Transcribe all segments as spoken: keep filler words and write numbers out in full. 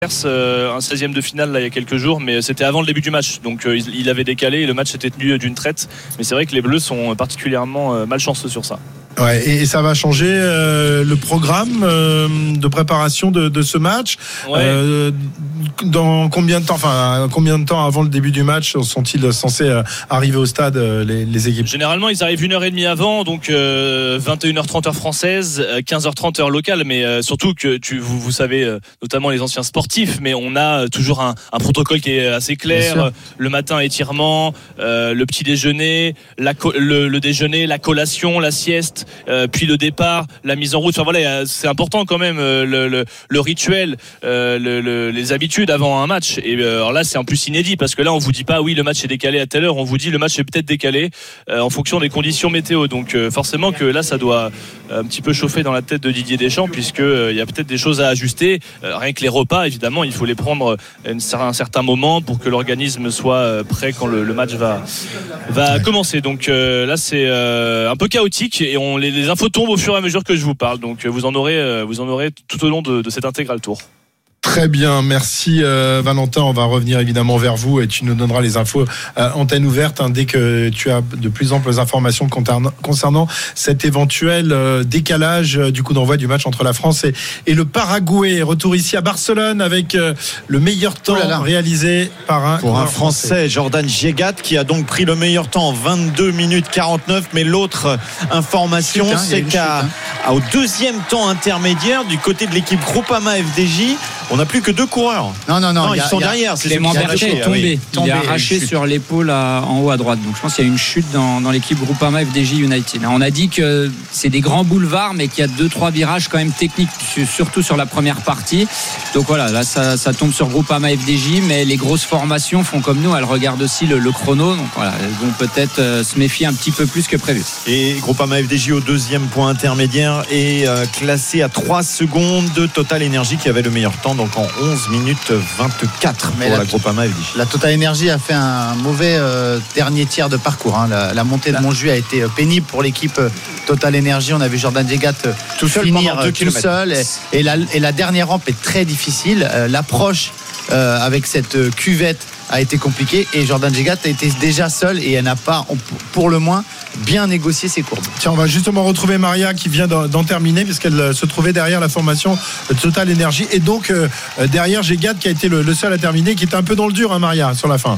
Euh, un seizième de finale là, il y a quelques jours, mais c'était avant le début du match, donc euh, il, il avait décalé et le match s'était tenu d'une traite, mais c'est vrai que les Bleus sont particulièrement euh, malchanceux sur ça. Ouais, et, et ça va changer euh, le programme euh, de préparation de, de ce match. Ouais. Euh, dans combien de temps, enfin combien de temps avant le début du match sont-ils censés euh, arriver au stade euh, les, les équipes ? Généralement, ils arrivent une heure et demie avant, donc euh, vingt et une heures trente heure française, quinze heures trente heure locale. Mais euh, surtout que tu, vous, vous savez, euh, notamment les anciens sportifs, mais on a toujours un, un protocole qui est assez clair. Le matin, étirement, euh, le petit déjeuner, la co- le, le déjeuner, la collation, la sieste. Euh, puis le départ, la mise en route. Enfin voilà, c'est important quand même euh, le, le, le rituel, euh, le, le, les habitudes avant un match. Et euh, alors là, c'est en plus inédit parce que là, on vous dit pas oui, le match est décalé à telle heure. On vous dit le match est peut-être décalé euh, en fonction des conditions météo. Donc euh, forcément que là, ça doit un petit peu chauffer dans la tête de Didier Deschamps puisque euh, il y a peut-être des choses à ajuster. Euh, rien que les repas, évidemment, il faut les prendre à un certain moment pour que l'organisme soit prêt quand le, le match va va ouais. commencer. Donc euh, là, c'est euh, un peu chaotique et on les, les infos tombent au fur et à mesure que je vous parle, donc vous en aurez, vous en aurez tout au long de, de cet intégral tour. Très bien, merci euh, Valentin. On va revenir évidemment vers vous et tu nous donneras les infos euh, antenne ouverte hein, dès que tu as de plus amples informations concernant, concernant cet éventuel euh, décalage euh, du coup d'envoi du match entre la France et, et le Paraguay. Retour ici à Barcelone avec euh, le meilleur temps oh là là. réalisé par un pour un Français, français, Jordan Gégat, qui a donc pris le meilleur temps en vingt-deux minutes quarante-neuf. Mais l'autre information, chute, hein, c'est qu'à chute, hein. au deuxième temps intermédiaire du côté de l'équipe Groupama F D J, on n'a plus que deux coureurs. Non, non, non. non ils a, sont derrière. C'est Clément Berger est tombé. Ah oui. Il est arraché sur l'épaule à, en haut à droite. Donc je pense qu'il y a une chute dans, dans l'équipe Groupama F D J United. On a dit que c'est des grands boulevards, mais qu'il y a deux, trois virages quand même techniques, surtout sur la première partie. Donc voilà, là ça, ça tombe sur Groupama F D J, mais les grosses formations font comme nous. Elles regardent aussi le, le chrono. Donc voilà, elles vont peut-être euh, se méfier un petit peu plus que prévu. Et Groupama F D J au deuxième point intermédiaire est euh, classé à trois secondes de Total Energy qui avait le meilleur temps. Donc en onze minutes vingt-quatre pour la, la Groupama F D J. La Total Energy a fait un mauvais euh, dernier tiers de parcours. Hein. La, la montée de Montjuïc a été pénible pour l'équipe Total Energy. On a vu Jordan Gégat tout seul finir tout kilomètres. seul. Et, et, la, et la dernière rampe est très difficile. Euh, l'approche euh, avec cette cuvette a été compliquée et Jordan Gégat a été déjà seul et elle n'a pas, pour le moins, bien négocié ses courbes. Tiens, on va justement retrouver Maria qui vient d'en, d'en terminer puisqu'elle se trouvait derrière la formation Total Energy et donc euh, derrière Gégat qui a été le, le seul à terminer, qui était un peu dans le dur, hein, Maria, sur la fin.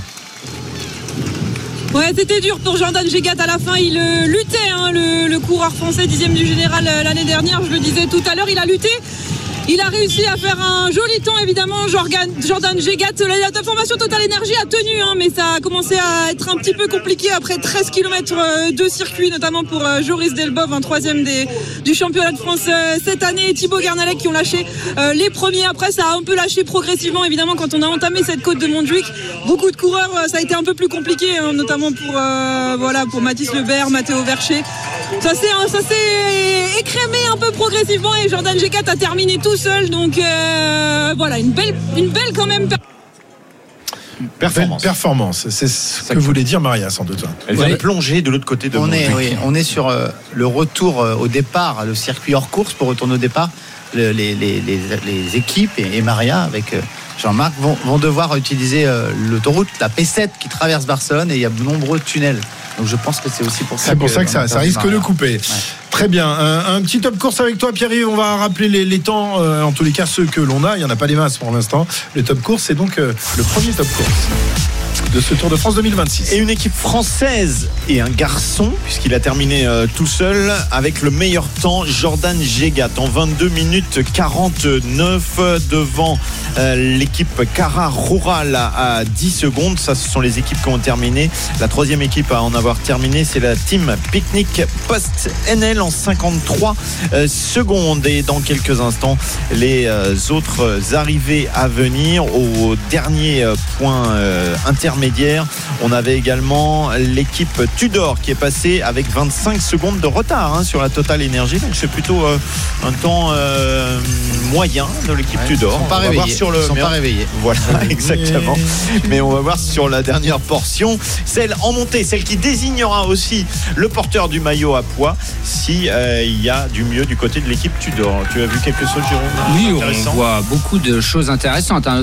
Ouais, c'était dur pour Jordan Gégat à la fin. Il euh, luttait, hein, le, le coureur français dixième du général euh, l'année dernière. Je le disais tout à l'heure, il a lutté. Il a réussi à faire un joli temps, évidemment. Jordan, Jordan Gégat, la, la formation Total Energy a tenu, hein, mais ça a commencé à être un petit peu compliqué après treize kilomètres de circuit, notamment pour euh, Joris Delbov, un troisième des, du championnat de France euh, cette année, et Thibaut Guernalec qui ont lâché euh, les premiers. Après, ça a un peu lâché progressivement, évidemment, quand on a entamé cette côte de Montjuïc. Beaucoup de coureurs, euh, ça a été un peu plus compliqué, hein, notamment pour, euh, voilà, pour Mathis Lebert, Mathéo Vercher. Ça s'est, ça s'est écrémé un peu progressivement et Jordan Gégat a terminé tout seul, donc euh, voilà, une belle, une belle quand même performance. Belle performance, c'est ce que voulait dire Maria sans doute. Elle vient oui. plonger de l'autre côté de on est, oui, on est sur euh, le retour euh, au départ, le circuit hors course pour retourner au départ. Le, les, les, les, les équipes et, et Maria avec euh, Jean-Marc vont, vont devoir utiliser euh, l'autoroute, la P sept qui traverse Barcelone et il y a de nombreux tunnels. Donc je pense que c'est aussi pour ça c'est pour que, ça que ça, ça risque de couper. Ouais. Très bien. Un, un petit top course avec toi, Pierre-Yves. On va rappeler les, les temps, euh, en tous les cas ceux que l'on a. Il n'y en a pas des masses pour l'instant. Le top course, c'est donc euh, le premier top course de ce Tour de France deux mille vingt-six. Et une équipe française et un garçon, puisqu'il a terminé euh, tout seul, avec le meilleur temps, Jordan Gégat, en vingt-deux minutes quarante-neuf, devant euh, l'équipe Cara Rural à, à dix secondes. Ça, ce sont les équipes qui ont terminé. La troisième équipe à en avoir terminé, c'est la team Picnic Post N L en cinquante-trois euh, secondes. Et dans quelques instants, les euh, autres arrivées à venir au dernier euh, point euh, intermédiaire intermédiaire. On avait également l'équipe Tudor qui est passée avec vingt-cinq secondes de retard hein, sur la Total Energy. Donc c'est plutôt euh, un temps euh, moyen de l'équipe ouais, Tudor. Ils sont pas on réveillés. Va voir sur le... Ils sont pas réveillés. Voilà, exactement. Mais on va voir sur la dernière portion, celle en montée, celle qui désignera aussi le porteur du maillot à poids si euh, il y a du mieux du côté de l'équipe Tudor. Tu as vu quelque chose, Jérôme? Oui, on voit beaucoup de choses intéressantes. Hein.